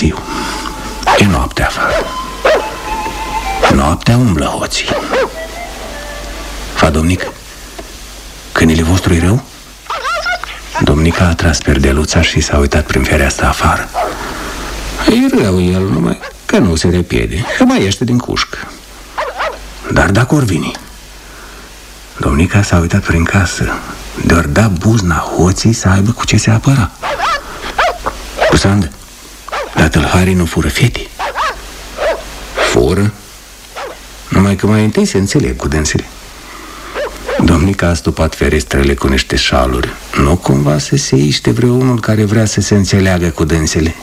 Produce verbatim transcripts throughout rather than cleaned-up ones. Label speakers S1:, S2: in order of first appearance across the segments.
S1: târziu. E noaptea afară. Noaptea umblă hoții. Fa, domnică, câinele vostru e rău? Domnica a tras perdeluța și s-a uitat prin fereastra afară. E rău el, numai că nu se repiede, că mai iește din cușcă. Dar dacă or vini? Domnica s-a uitat prin casă, de-or da buzna hoții să aibă cu ce se apăra. Rusandă, dar tâlharii nu fură fete? Fură, numai că mai întâi se înțeleg cu dânsele. Domnica a stupat ferestrele cu niște șaluri. Nu cumva să se iște vreunul care vrea să se înțeleagă cu dânsele.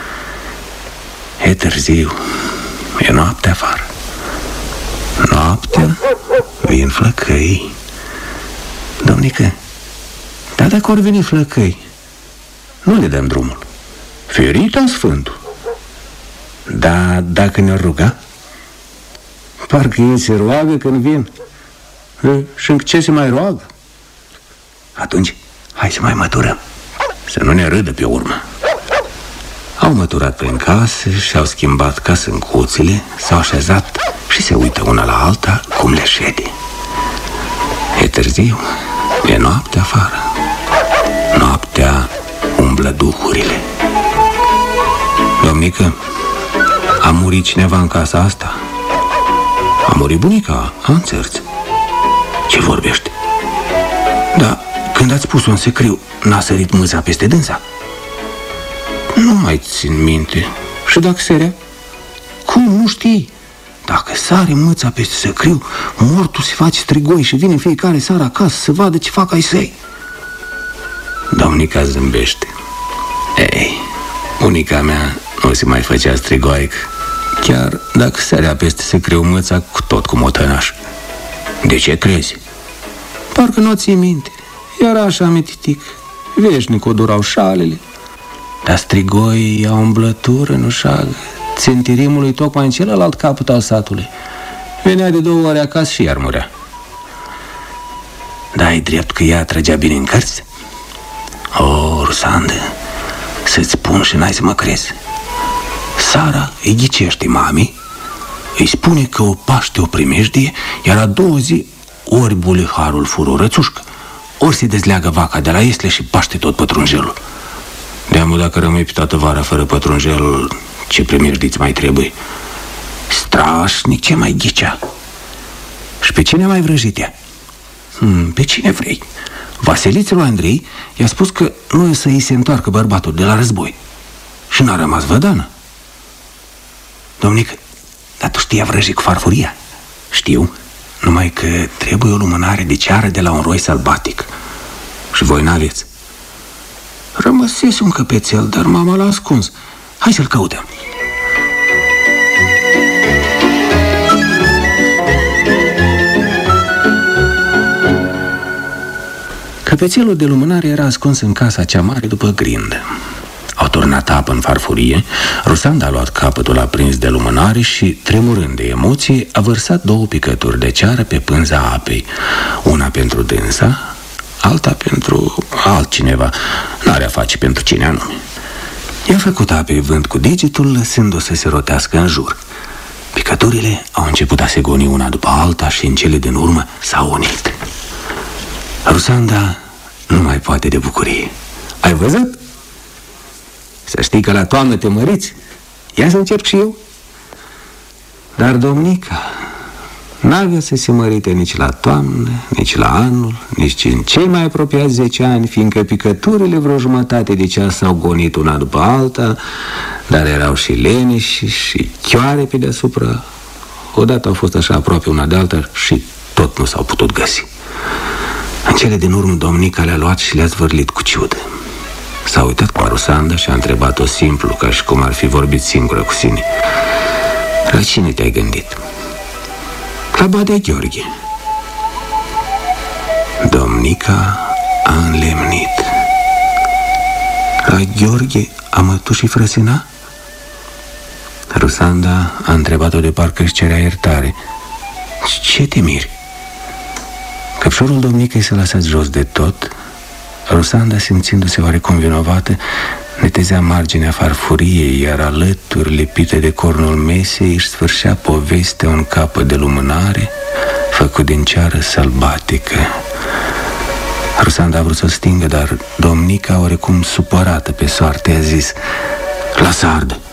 S1: E târziu, e noaptea afară. Noaptea vin flăcăi. Domnică, dar dacă or veni flăcăi, nu le dăm drumul. Ferita Sfântul. Dar dacă ne-or ruga, parcă ei se roagă când vin. Și în ce se mai roagă? Atunci, hai să mai măturăm, să nu ne râdă pe urmă. Au măturat prin casă și-au schimbat casă-ncuțile, s-au așezat și se uită una la alta cum le șede. E târziu, e noaptea afară. Noaptea umblă duhurile. Domnică, a murit cineva în casa asta? A murit bunica, a înțărți. Ce vorbește? Da, când ați pus-o în secriu, n-a sărit mâța peste dânsa? Nu mai țin minte. Și dacă sărea? Cum, nu știi? Dacă sare mâța peste secriu, mortul se face strigoi și vine fiecare seară acasă să vadă ce fac ai săi. Domnica zâmbește. Ei, bunica mea nu se mai făcea strigoaică, chiar dacă sărea peste secriu mâța cu tot cu motănaș. De ce crezi? Parcă nu ții minte. Era așa mititic. Veșnic o durau șalele. Dar strigoi iau umblătură în ușagă. Țintirimului tocmai în celălalt capăt al satului. Venea de două ori acasă și iar murea. Da, ai drept că ea trăgea bine în cărți? O, Rusandă, să-ți spun și n-ai să mă crezi. Sara îi ghicește mamii, îi spune că o paște o primejdie, iar a doua zi ori buliharul fură o rățușcă, ori se dezleagă vaca de la iesle și paște tot pătrunjelul. De-amă dacă rămâi pe toată vara fără pătrunjelul, ce primejdiți mai trebuie? Strașnic ce mai ghicea. Și pe cine mai vrăjit ea? Hmm, pe cine vrei? Vasiliță lui Andrei i-a spus că nu e să îi se întoarcă bărbatul de la război și n-a rămas vădană. Domnică, dar tu știi a vrăji cu farfuria? Știu, numai că trebuie o lumânare de ceară de la un roi sălbatic. Și voi n-aveți. Rămăsese un căpețel, dar mama l-a ascuns. Hai să-l căutăm. Căpețelul de lumânare era ascuns în casa cea mare după grindă. Au turnat apă în farfurie, Rusanda a luat capătul aprins de lumânare și, tremurând de emoție, a vărsat două picături de ceară pe pânza apei. Una pentru dânsa, alta pentru altcineva. N-are a face pentru cine anume. I-a făcut apei vânt cu degetul, lăsându-o să se rotească în jur. Picăturile au început a se goni una după alta și în cele din urmă s-au unit. Rusanda nu mai poate de bucurie. Ai văzut? Să știi că la toamnă te măriți. Ia să încerc și eu. Dar domnica n-avea să se mărite nici la toamnă, nici la anul, nici în cei mai apropiați zece ani, fiindcă picăturile vreo jumătate de ceas s-au gonit una după alta, dar erau și leneși și chioare pe deasupra. Odată au fost așa aproape una de alta și tot nu s-au putut găsi. În cele din urmă, domnica le-a luat și le-a zvârlit cu ciudă. S-a uitat cu Rusanda și a întrebat-o simplu, ca și cum ar fi vorbit singură cu sine. La cine te-ai gândit? La Badea Gheorghe. Domnica a înlemnit. La Gheorghe a mătușii Frăsina? Rusanda a întrebat-o de parcă își cerea iertare. Ce te miri? Căpșorul domnicei s-a lăsat jos de tot. Rusanda, simțindu-se oarecum vinovată, netezea marginea farfuriei, iar alături, lipite de cornul mesei, își sfârșea povestea un capăt de lumânare făcut din ceară sălbatică. Rusanda a vrut să-l stingă, dar domnica, oarecum supărată pe soarte, a zis: lasă ardă,